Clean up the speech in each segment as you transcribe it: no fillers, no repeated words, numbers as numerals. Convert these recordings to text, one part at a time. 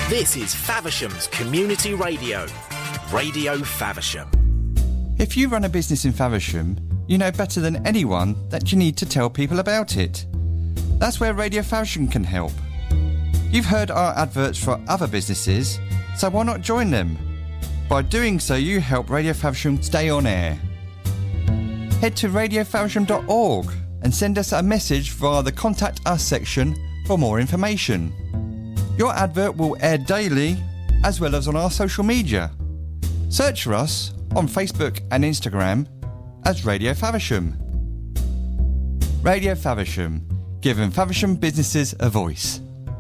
This is Faversham's Community Radio. Radio Faversham. If you run a business in Faversham, you know better than anyone that you need to tell people about it. That's where Radio Faversham can help. You've heard our adverts for other businesses, so why not join them? By doing so, you help Radio Faversham stay on air. Head to radiofaversham.org and send us a message via the Contact Us section for more information. Your advert will air daily as well as on our social media. Search for us on Facebook and Instagram as Radio Faversham. Radio Faversham, giving Faversham businesses a voice.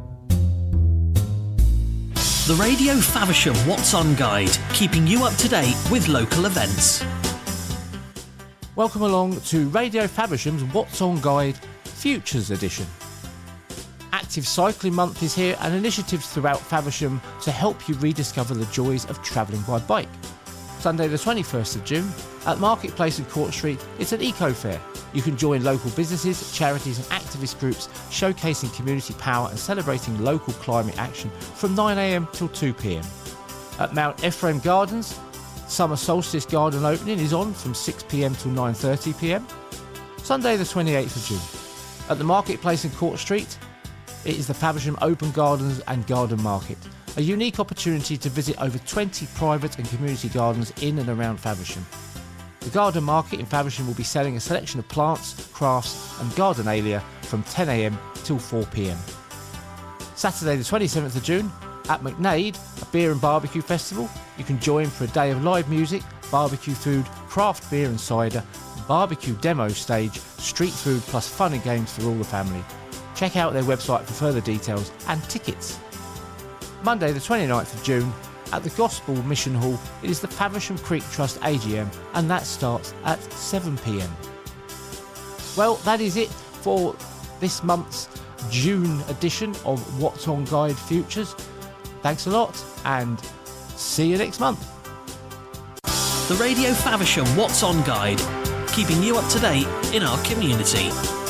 The Radio Faversham What's On Guide, keeping you up to date with local events. Welcome along to Radio Faversham's What's On Guide Futures Edition. Active Cycling Month is here and initiatives throughout Faversham to help you rediscover the joys of travelling by bike. Sunday the 21st of June at Marketplace and Court Street, it's an eco-fair. You can join local businesses, charities and activist groups showcasing community power and celebrating local climate action from 9 a.m. till 2 p.m. At Mount Ephraim Gardens, Summer Solstice Garden opening is on from 6 p.m. till 9:30 p.m. Sunday the 28th of June. At the Marketplace in Court Street, it is the Faversham Open Gardens and Garden Market, a unique opportunity to visit over 20 private and community gardens in and around Faversham. The Garden Market in Faversham will be selling a selection of plants, crafts and gardenalia from 10 a.m. till 4 p.m. Saturday the 27th of June, at McNaid, a beer and barbecue festival. You can join for a day of live music, barbecue food, craft beer and cider, barbecue demo stage, street food plus fun and games for all the family. Check out their website for further details and tickets. Monday the 29th of June, at the Gospel Mission Hall, it is the Faversham Creek Trust AGM and that starts at 7 p.m. Well, that is it for this month's June edition of What's On Guide Futures. Thanks a lot and see you next month. The Radio Faversham What's On Guide, keeping you up to date in our community.